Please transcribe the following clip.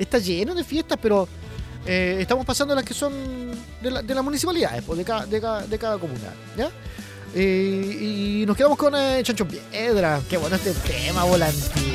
está lleno de fiestas, pero estamos pasando las que son de las municipalidades, pues, de cada comuna, ¿ya? Y nos quedamos con Chancho Piedra. Qué bueno este tema, Volantín.